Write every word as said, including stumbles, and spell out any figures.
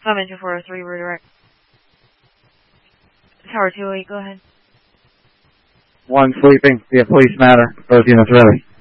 seven two four oh three, redirect. Tower two eight, go ahead. One sleeping, via police matter. Both units ready.